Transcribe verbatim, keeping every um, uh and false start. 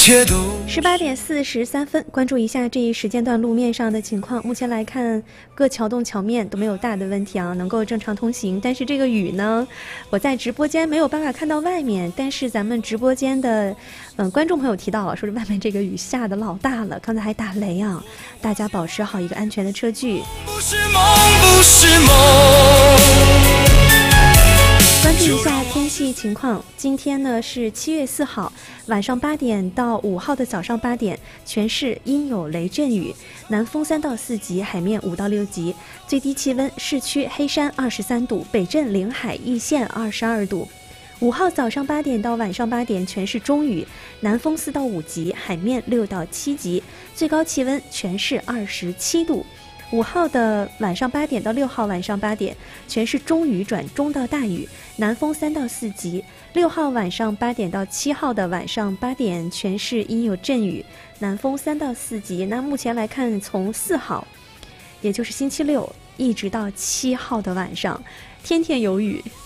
十八点四十三分，关注一下这一时间段路面上的情况。目前来看，各桥洞桥面都没有大的问题啊，能够正常通行。但是这个雨呢，我在直播间没有办法看到外面，但是咱们直播间的嗯观众朋友提到了，说是外面这个雨下的老大了，刚才还打雷啊，大家保持好一个安全的车距。不是梦，不是梦。关注一下天气情况，今天呢是七月四号晚上八点到五号的早上八点，全市阴有雷阵雨，南风三到四级，海面五到六级，最低气温市区黑山二十三度，北镇临海易县二十二度。五号早上八点到晚上八点，全市中雨，南风四到五级，海面六到七级，最高气温全市二十七度。五号的晚上八点到六号晚上八点，全市中雨转中到大雨，南风三到四级。六号晚上八点到七号的晚上八点，全市阴有阵雨，南风三到四级。那目前来看，从四号，也就是星期六，一直到七号的晚上，天天有雨。